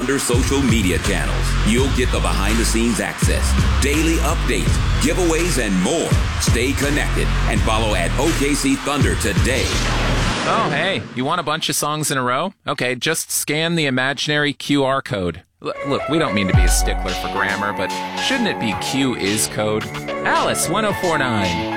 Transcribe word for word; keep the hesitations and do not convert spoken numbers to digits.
Thunder social media channels. You'll get the behind-the-scenes access, daily updates, giveaways, and more. Stay connected and follow at O K C Thunder today. Oh, hey, you want a bunch of songs in a row? Okay, just scan the imaginary Q R code. L- look, we don't mean to be a stickler for grammar, but shouldn't it be Q is code? Alice, one oh four nine.